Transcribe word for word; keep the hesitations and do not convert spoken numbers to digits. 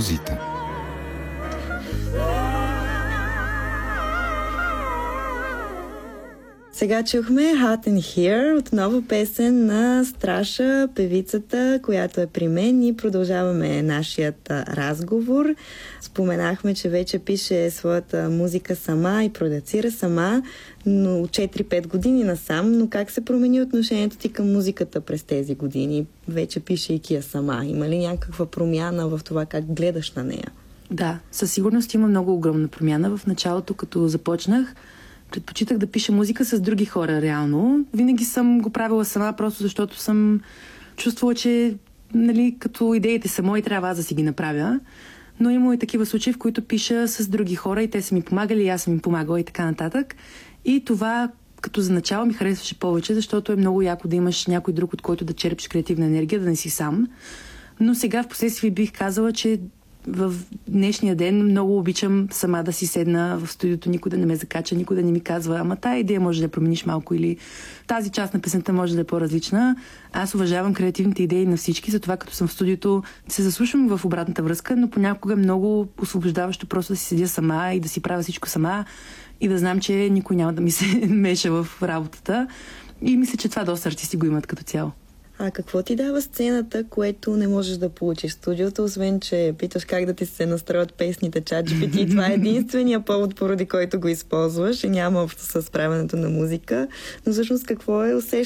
музите. Сега чухме Hot in Here, отново песен на Страша, певицата, която е при мен, и продължаваме нашият разговор. Споменахме, че вече пише своята музика сама и продуцира сама, но от четири-пет години насам, но как се промени отношението ти към музиката през тези години, вече пишейки я сама? Има ли някаква промяна в това как гледаш на нея? Да, със сигурност има много огромна промяна. В началото, като започнах, предпочитах да пиша музика с други хора, реално. Винаги съм го правила сама, просто защото съм чувствала, че, нали, като идеите са мои, трябва аз да си ги направя. Но има и такива случаи, в които пиша с други хора и те са ми помагали, и аз съм им помагала и така нататък. И това, като за начало, ми харесваше повече, защото е много яко да имаш някой друг, от който да черпиш креативна енергия, да не си сам. Но сега в последствие бих казала, че в днешния ден много обичам сама да си седна в студиото, никой да не ме закача, никой да не ми казва: ама тая идея може да я промениш малко, или тази част на песента може да е по-различна. Аз уважавам креативните идеи на всички, затова като съм в студиото се заслушвам в обратната връзка, но понякога е много освобождаващо просто да си седя сама и да си правя всичко сама и да знам, че никой няма да ми се меша в работата. И мисля, че това доста артисти го имат като цяло. А какво ти дава сцената, което не можеш да получиш в студиото, освен че питаш как да ти се настроят песните, чат джи пи ти? Това е единствения повод, поради който го използваш и няма общо с правенето на музика. Но всъщност какво е усещането